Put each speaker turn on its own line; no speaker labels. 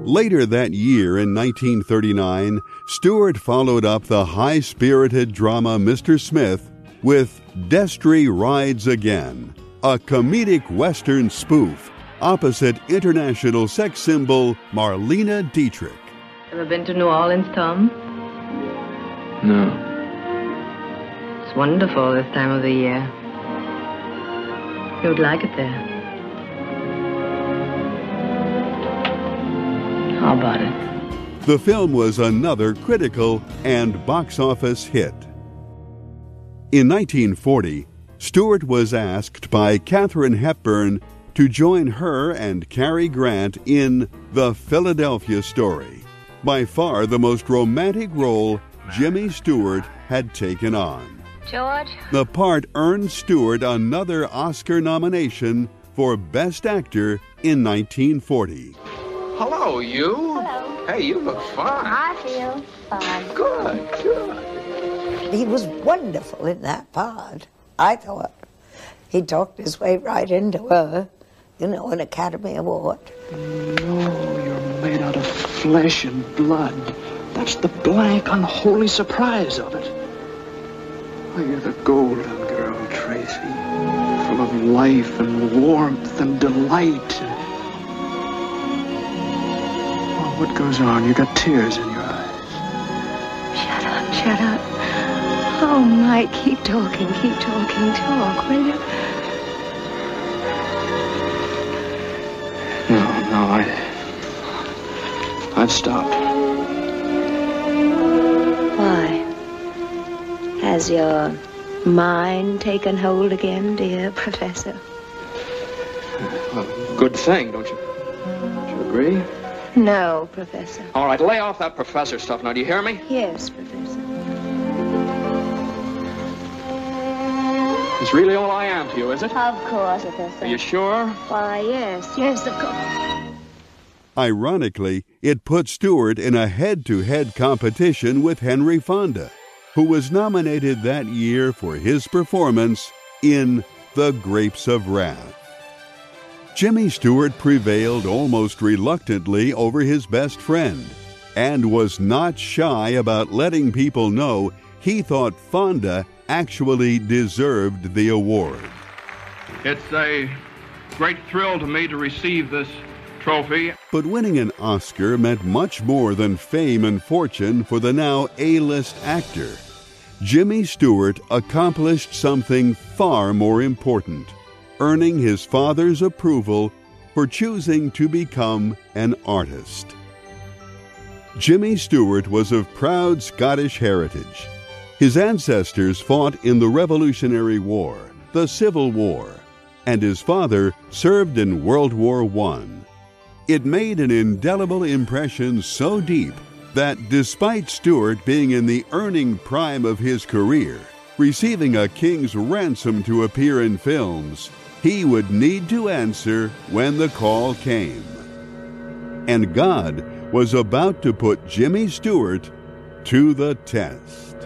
Later that year in 1939, Stewart followed up the high-spirited drama Mr. Smith with Destry Rides Again, a comedic Western spoof opposite international sex symbol Marlene Dietrich.
Ever been to New Orleans, Tom?
No.
It's wonderful this time of the year. You would like it there. How about it?
The film was another critical and box office hit. In 1940, Stewart was asked by Katharine Hepburn to join her and Cary Grant in The Philadelphia Story, by far the most romantic role Jimmy Stewart had taken on.
George?
The part earned Stewart another Oscar nomination for Best Actor in 1940.
Hello, you.
Hello.
Hey, you look fine.
I feel fine.
Good.
He was wonderful in that part, I thought. He talked his way right into an Academy Award.
No, you're made out of flesh and blood. That's the blank, unholy surprise of it. Oh, you're the golden girl, Tracy. Full of life and warmth and delight. Oh, what goes on? You got tears in your eyes.
Shut up. Oh, Mike, keep talking, talk, will you?
No, I've stopped.
Why? Has your mind taken hold again, dear Professor?
Well, good thing, don't you agree?
No, Professor.
All right, lay off that professor stuff now. Do you hear me?
Yes, Professor.
It's really all I am to you, is it?
Of course, Professor.
Are you sure?
Why, yes, of course.
Ironically, it put Stewart in a head-to-head competition with Henry Fonda, who was nominated that year for his performance in The Grapes of Wrath. Jimmy Stewart prevailed almost reluctantly over his best friend and was not shy about letting people know he thought Fonda actually deserved the award.
It's a great thrill to me to receive this trophy.
But winning an Oscar meant much more than fame and fortune for the now A-list actor. Jimmy Stewart accomplished something far more important, earning his father's approval for choosing to become an artist. Jimmy Stewart was of proud Scottish heritage. His ancestors fought in the Revolutionary War, the Civil War, and his father served in World War I. It made an indelible impression so deep that despite Stewart being in the earning prime of his career, receiving a king's ransom to appear in films, he would need to answer when the call came. And God was about to put Jimmy Stewart to the test.